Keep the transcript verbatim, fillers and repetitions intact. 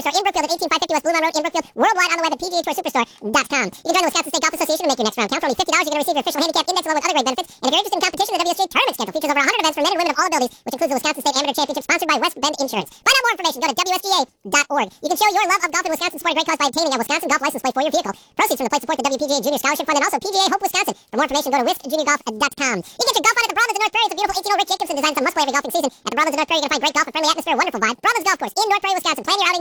Superstore in Brookfield at eighteen five fifty West Blue Mountain Road in Brookfield. Worldwide on the web at P G A Tour Superstore dot com. You can join the Wisconsin State Golf Association and make your next round count. For only fifty dollars, you're going to receive your official handicap index along with other great benefits. And if you're interested in competition, the W S G A Tournament schedule features over one hundred events for men and women of all abilities, which includes the Wisconsin State Amateur Championship sponsored by West Bend Insurance. Find out more information. Go to W S G A dot org. You can show your love of golf in Wisconsin support a great cause by obtaining a Wisconsin golf license plate for your vehicle. Proceeds from the plate support the W P G A Junior Scholarship Fund and also P G A Hope Wisconsin. For more information, go to wisc junior golf dot com. You can get your golf on at the Brahmans in North Prairie. It's a beautiful eighteen hole Rick Jacobson design. Some must play every golfing season. At the Brahmans in North Prairie, you're going to find great golf, a friendly atmosphere, a wonderful vibe. Brahmans Golf Course in North Prairie, Wisconsin. Plan your outing